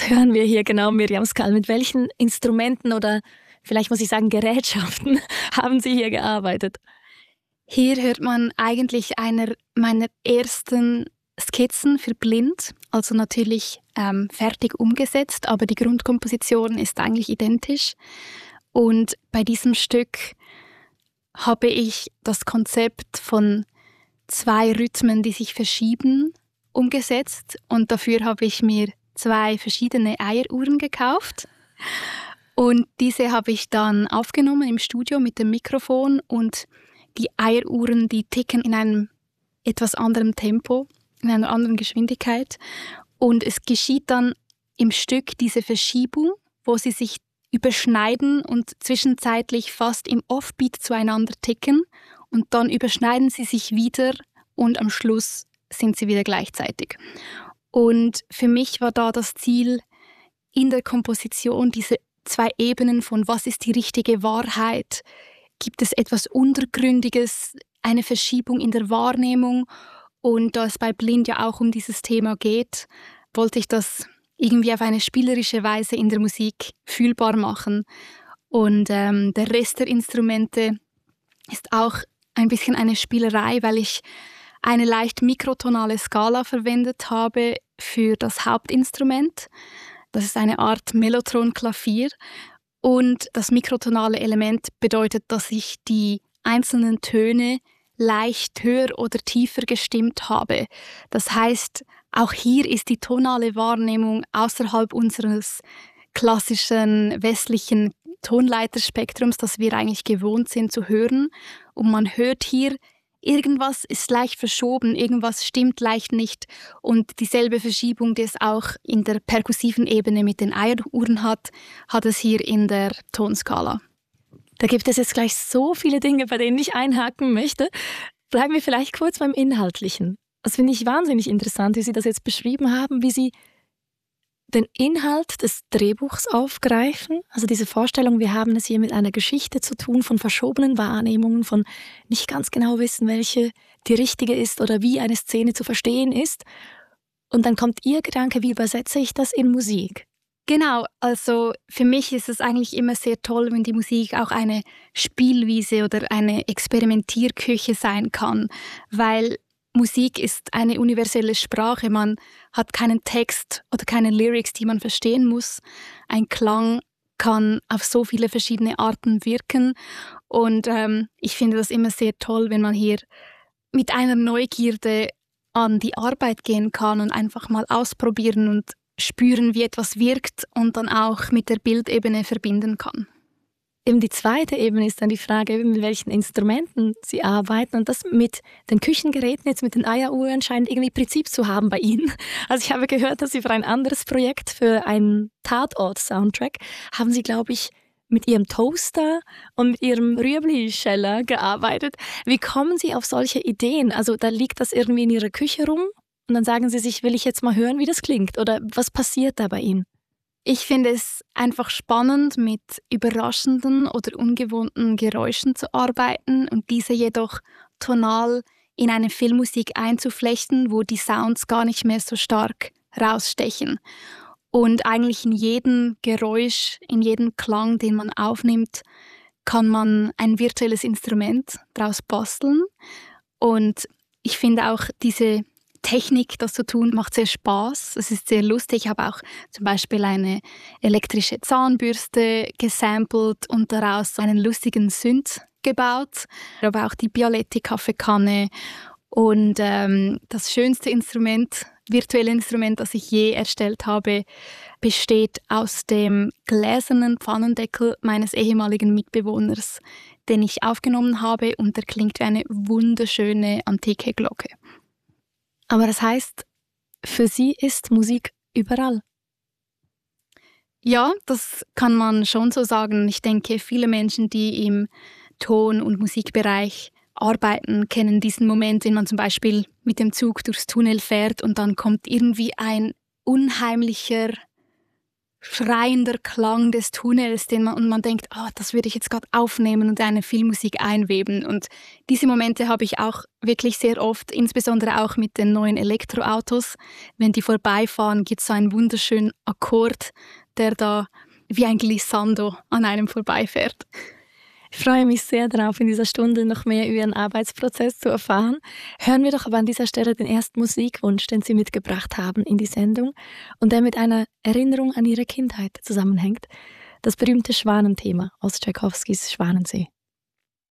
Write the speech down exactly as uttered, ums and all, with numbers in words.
Das hören wir hier genau, Miriam Skal. Mit welchen Instrumenten oder vielleicht muss ich sagen Gerätschaften haben Sie hier gearbeitet? Hier hört man eigentlich einer meiner ersten Skizzen für Blind, also natürlich ähm, fertig umgesetzt, aber die Grundkomposition ist eigentlich identisch. Und bei diesem Stück habe ich das Konzept von zwei Rhythmen, die sich verschieben, umgesetzt. Und dafür habe ich mir zwei verschiedene Eieruhren gekauft. Und diese habe ich dann aufgenommen im Studio mit dem Mikrofon. Und die Eieruhren, die ticken in einem etwas anderen Tempo, in einer anderen Geschwindigkeit. Und es geschieht dann im Stück diese Verschiebung, wo sie sich überschneiden und zwischenzeitlich fast im Offbeat zueinander ticken. Und dann überschneiden sie sich wieder und am Schluss sind sie wieder gleichzeitig. Und für mich war da das Ziel, in der Komposition diese zwei Ebenen von was ist die richtige Wahrheit, gibt es etwas Untergründiges, eine Verschiebung in der Wahrnehmung. Und da es bei Blind ja auch um dieses Thema geht, wollte ich das irgendwie auf eine spielerische Weise in der Musik fühlbar machen. Und ähm, der Rest der Instrumente ist auch ein bisschen eine Spielerei, weil ich eine leicht mikrotonale Skala verwendet habe für das Hauptinstrument. Das ist eine Art Mellotron-Klavier. Und das mikrotonale Element bedeutet, dass ich die einzelnen Töne leicht höher oder tiefer gestimmt habe. Das heißt, auch hier ist die tonale Wahrnehmung außerhalb unseres klassischen westlichen Tonleiterspektrums, das wir eigentlich gewohnt sind zu hören. Und man hört hier, irgendwas ist leicht verschoben, irgendwas stimmt leicht nicht. Und dieselbe Verschiebung, die es auch in der perkussiven Ebene mit den Eieruhren hat, hat es hier in der Tonskala. Da gibt es jetzt gleich so viele Dinge, bei denen ich einhaken möchte. Bleiben wir vielleicht kurz beim Inhaltlichen. Das finde ich wahnsinnig interessant, wie Sie das jetzt beschrieben haben, wie Sie den Inhalt des Drehbuchs aufgreifen. Also diese Vorstellung, wir haben es hier mit einer Geschichte zu tun, von verschobenen Wahrnehmungen, von nicht ganz genau wissen, welche die richtige ist oder wie eine Szene zu verstehen ist. Und dann kommt Ihr Gedanke, wie übersetze ich das in Musik? Genau, also für mich ist es eigentlich immer sehr toll, wenn die Musik auch eine Spielwiese oder eine Experimentierküche sein kann, weil Musik ist eine universelle Sprache. Man hat keinen Text oder keine Lyrics, die man verstehen muss. Ein Klang kann auf so viele verschiedene Arten wirken. Und ähm, ich finde das immer sehr toll, wenn man hier mit einer Neugierde an die Arbeit gehen kann und einfach mal ausprobieren und spüren, wie etwas wirkt und dann auch mit der Bildebene verbinden kann. Eben die zweite Ebene ist dann die Frage, mit welchen Instrumenten Sie arbeiten. Und das mit den Küchengeräten, jetzt mit den Eieruhren, scheint irgendwie Prinzip zu haben bei Ihnen. Also ich habe gehört, dass Sie für ein anderes Projekt, für einen Tatort-Soundtrack, haben Sie, glaube ich, mit Ihrem Toaster und mit Ihrem Rüebli-Scheller gearbeitet. Wie kommen Sie auf solche Ideen? Also da liegt das irgendwie in Ihrer Küche rum und dann sagen Sie sich, will ich jetzt mal hören, wie das klingt? Oder was passiert da bei Ihnen? Ich finde es einfach spannend, mit überraschenden oder ungewohnten Geräuschen zu arbeiten und diese jedoch tonal in eine Filmmusik einzuflechten, wo die Sounds gar nicht mehr so stark rausstechen. Und eigentlich in jedem Geräusch, in jedem Klang, den man aufnimmt, kann man ein virtuelles Instrument daraus basteln. Und ich finde auch diese Technik, das zu tun, macht sehr Spaß. Es ist sehr lustig. Ich habe auch zum Beispiel eine elektrische Zahnbürste gesampelt und daraus einen lustigen Synth gebaut. Aber auch die Bialetti-Kaffeekanne. Und ähm, das schönste Instrument, virtuelle Instrument, das ich je erstellt habe, besteht aus dem gläsernen Pfannendeckel meines ehemaligen Mitbewohners, den ich aufgenommen habe. Und der klingt wie eine wunderschöne antike Glocke. Aber das heißt, für Sie ist Musik überall? Ja, das kann man schon so sagen. Ich denke, viele Menschen, die im Ton- und Musikbereich arbeiten, kennen diesen Moment, wenn man zum Beispiel mit dem Zug durchs Tunnel fährt und dann kommt irgendwie ein unheimlicher schreiender Klang des Tunnels, den man, und man denkt, oh, das würde ich jetzt gerade aufnehmen und eine Filmmusik einweben. Und diese Momente habe ich auch wirklich sehr oft, insbesondere auch mit den neuen Elektroautos. Wenn die vorbeifahren, gibt es so einen wunderschönen Akkord, der da wie ein Glissando an einem vorbeifährt. Ich freue mich sehr darauf, in dieser Stunde noch mehr über Ihren Arbeitsprozess zu erfahren. Hören wir doch aber an dieser Stelle den ersten Musikwunsch, den Sie mitgebracht haben in die Sendung und der mit einer Erinnerung an Ihre Kindheit zusammenhängt. Das berühmte Schwanenthema aus Tschaikowskis Schwanensee.